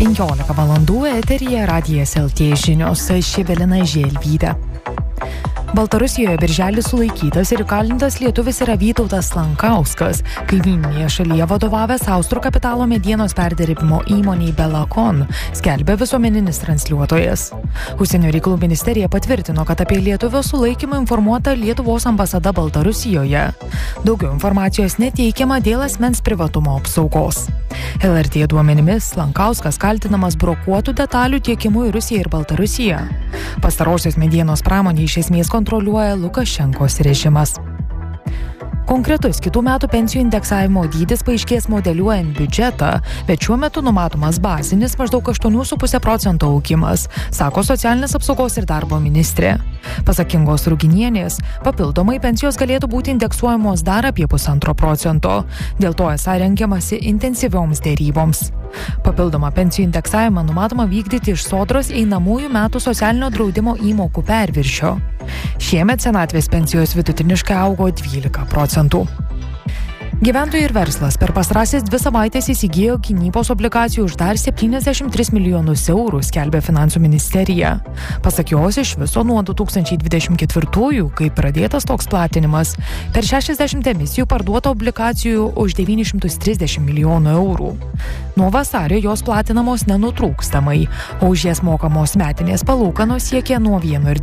15 valandų eteryje Radijas LT žinios, aš Evelina Želvytė. Baltarusijoje birželį sulaikytas ir įkalintas lietuvis yra Vytautas Lankauskas, kaimyninėje šalyje vadovavęs austrų kapitalo medienos perdirbimo įmonei Belakon, skelbia visuomeninis transliuotojas. Užsienio reikalų ministerija patvirtino, kad apie lietuvio sulaikymą informuota Lietuvos ambasada Baltarusijoje. Daugiau informacijos neteikiama dėl asmens privatumo apsaugos. LRT duomenimis Lankauskas kaltinamas brokuotų detalių tiekimu į Rusiją ir Baltarusiją. Pastarosios medienos pramonė iš esmės kontroliuoja Lukašenkos režimas. Konkretus kitų metų pensijų indeksavimo dydis paaiškės modeliuojant biudžetą, bet šiuo metu numatomas bazinis maždaug 8,5% augimas, sako socialinės apsaugos ir darbo ministrė. Pasak Ingos Ruginienės, papildomai pensijos galėtų būti indeksuojamos dar apie 1,5%. Dėl to esą rengiamasi intensyvioms dėryboms. Papildomą pensijų indeksavimą numatoma vykdyti iš Sodros einamųjų metų socialinio draudimo įmokų perviršio. Šiemet senatvės pensijos vidutiniškai augo 12%. Gyventojai ir verslas per pastarąsias 2 savaitės įsigijo gynybos obligacijų už dar 73 milijonus eurų, skelbia Finansų ministerija. Pasak jos, iš viso nuo 2024, kai pradėtas toks platinimas, per 60 emisijų parduota obligacijų už 930 milijonų eurų. Nuo vasario jos platinamos nenutrūkstamai, o už jas mokamos metinės palūkanos siekia nuo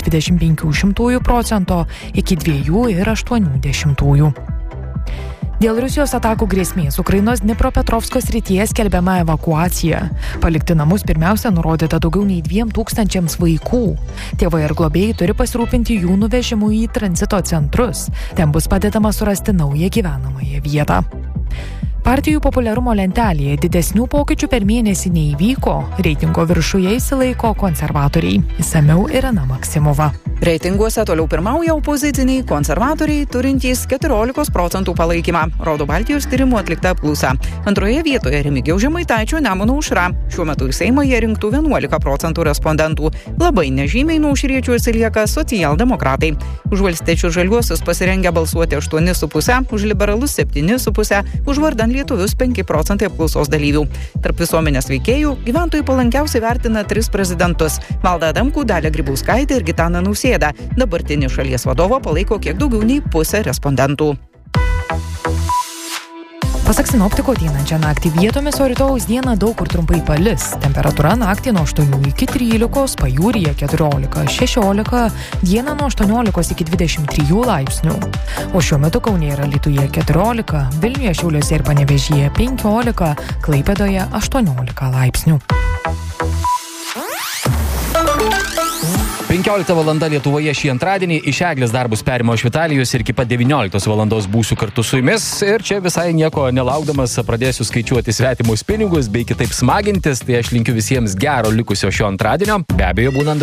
1,25% iki 2,8%. Dėl Rusijos atakų grėsmės Ukrainos Dnipropetrovsko srityje skelbiama evakuacija. Palikti namus pirmiausia nurodyta daugiau nei 2000 vaikų. Tėvai ir globėjai turi pasirūpinti jų nuvežimu į tranzito centrus. Ten bus padedama surasti naują gyvenamąją vietą. Partijų populiarumo lentelėje didesnių pokyčių per mėnesį neįvyko. Reitingo viršuje išsilaiko konservatoriai. Išsamiau Irena Maksimova. Reitinguose toliau pirmauja opoziciniai konservatoriai, turintys 14% palaikymą, rodo Baltijos tyrimų atlikta apklausa. Antroje vietoje Remigijaus Žemaitaičio Nemuno aušra. Šiuo metu į Seimą jie rinktų 11% respondentų. Labai nežymiai nuo aušriečių atsilieka socialdemokratai. Už valstiečių žaliuosius pasirengę balsuoti 8,5%, už liberalus 7,5%, už vardan lietuvius 5% apklausos dalyvių. Tarp visuomenės veikėjų gyventojai palankiausiai vertina 3 prezidentus – Valdą Adamkų, Dalią Grybauskaitę ir Gitaną Nausėdą. Dabartinį šalies vadovą palaiko kiek daugiau nei pusė respondentų. Pasak sinoptiko, ateinančią naktį vietomis, o rytojaus dieną daug kur trumpai palis. Temperatūra naktį nuo 8 iki 13, pajūryje 14-16, dieną nuo 18 iki 23 laipsnių. O šiuo metu Kaune ir Alytuje 14, Vilniuje, Šiauliuose ir Panevėžyje 15, Klaipėdoje 18 laipsnių. 15 valanda Lietuvoje šį antradienį. Iš Eglės darbus perimo Švitalijus ir iki pat 19 valandos būsiu kartu su jumis. Ir čia visai nieko nelaukdamas pradėsiu skaičiuoti svetimus pinigus bei kitaip smagintis. Tai aš linkiu visiems gero likusio šio antradienio. Be abejo, būnant